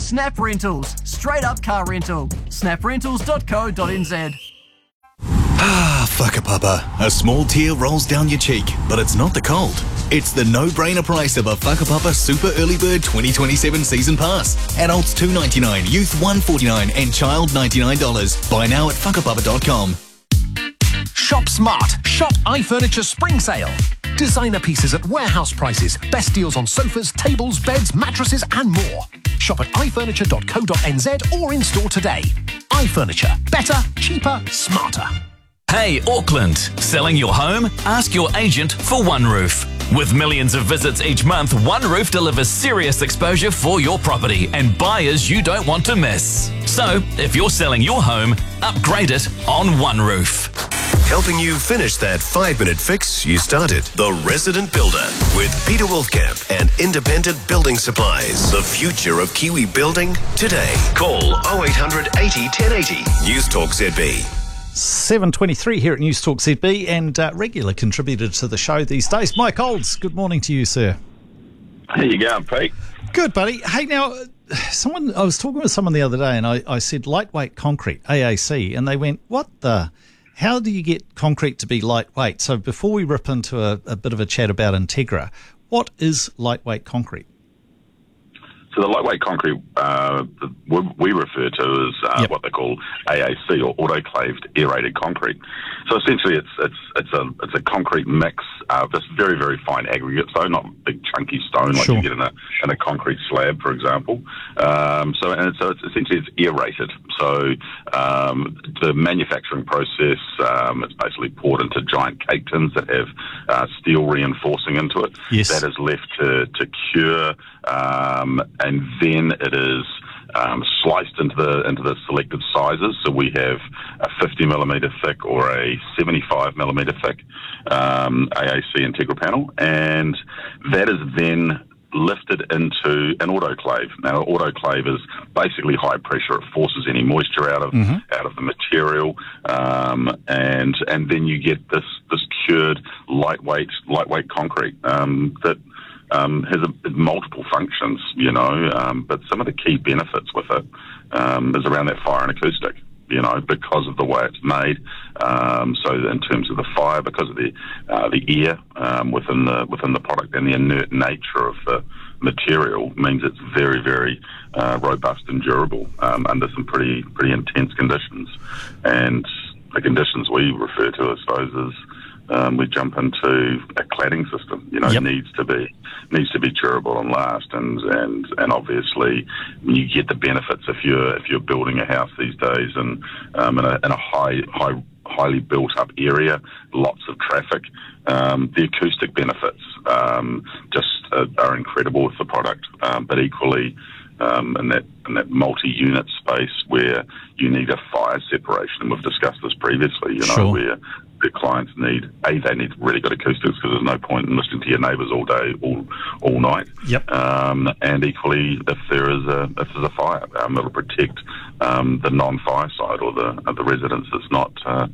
Snap Rentals, straight up car rental. snaprentals.co.nz. Whakapapa. A small tear rolls down your cheek, but it's not the cold. It's the no-brainer price of a Whakapapa Super Early Bird 2027 Season Pass. Adults $2.99, youth $1.49 and child $99. Buy now at whakapapa.com. Shop smart. Shop iFurniture Spring Sale. Designer pieces at warehouse prices. Best deals on sofas, tables, beds, mattresses and more. Shop at ifurniture.co.nz or in store today. iFurniture. Better, cheaper, smarter. Hey, Auckland. Selling your home? Ask your agent for One Roof. With millions of visits each month, One Roof delivers serious exposure for your property and buyers you don't want to miss. So, if you're selling your home, upgrade it on One Roof. Helping you finish that 5-minute fix you started. The Resident Builder with Peter Wolfcamp and Independent Building Supplies. The future of Kiwi building today. Call 0800 80 1080. News Talk ZB. 7:23 here at News Talk ZB and regular contributor to the show these days, Mike Olds. Good morning to you, sir. How you going, Pete? Good, buddy. Hey, now, I was talking with someone the other day and I said lightweight concrete, AAC, and they went, how do you get concrete to be lightweight? So before we rip into a bit of a chat about Integra, what is lightweight concrete? So the lightweight concrete we refer to as what they call AAC, or autoclaved aerated concrete. So essentially, it's a concrete mix of this very, very fine aggregate, so not big chunky stone like you get in a concrete slab, for example. So it's essentially aerated. So the manufacturing process, it's basically poured into giant cake tins that have steel reinforcing into it. Yes. That is left to cure, and then it is sliced into the selected sizes. So we have a 50 millimetre thick or a 75 millimetre thick AAC Integra panel, and that is then lifted into an autoclave. Now, autoclave is basically high pressure. It forces any moisture out of the material, and then you get this cured lightweight concrete that has multiple functions, but some of the key benefits with it is around that fire and acoustic, because of the way it's made. So in terms of the fire, because of the air within the product and the inert nature of the material, means it's very, very robust and durable under some pretty intense conditions. And the conditions we refer to, I suppose, is we jump into a cladding system. It needs to be durable and last, and obviously you get the benefits if you're building a house these days and in a highly built up area, lots of traffic. The acoustic benefits are incredible with the product, but equally in that multi-unit space where you need a fire separation. We've discussed this previously, where the clients need really good acoustics, because there's no point in listening to your neighbours all day, all night. Yep. And equally, if there's a fire, it'll protect the non-fire side, or the residents that's not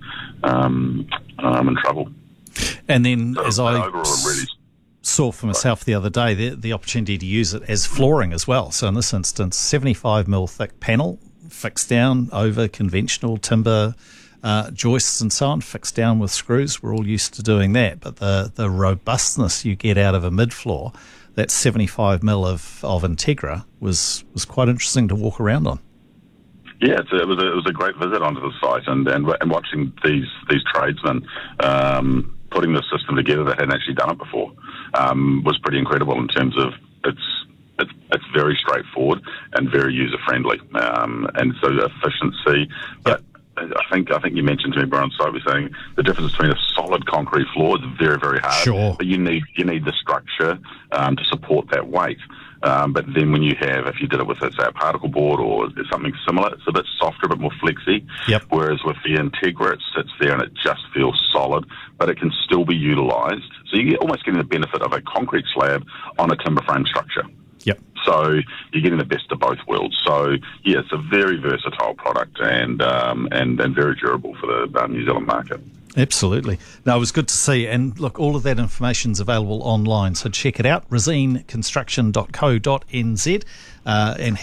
in trouble. And then, So as I really saw for myself the other day, the opportunity to use it as flooring as well. So in this instance, 75 mil thick panel, fixed down over conventional timber joists and so on, fixed down with screws. We're all used to doing that, but the robustness you get out of a mid-floor, that 75 mil of Integra was quite interesting to walk around on. Yeah, it was a great visit onto the site, and watching these tradesmen putting the system together that hadn't actually done it before was pretty incredible in terms of it's very straightforward and very user friendly, and so efficiency. But I think you mentioned to me, Brian, so I was saying the difference between a solid concrete floor is very, very hard. Sure. But you need the structure to support that weight. But then when if you did it with, say, a particle board or something similar, it's a bit softer, a bit more flexy. Yep. Whereas with the Integra, it sits there and it just feels solid, but it can still be utilised. So you almost getting the benefit of a concrete slab on a timber frame structure. Yep. So you're getting the best of both worlds. So yeah, it's a very versatile product and very durable for the New Zealand market. Absolutely. No, it was good to see. And look, all of that information is available online. So check it out, resineconstruction.co.nz, and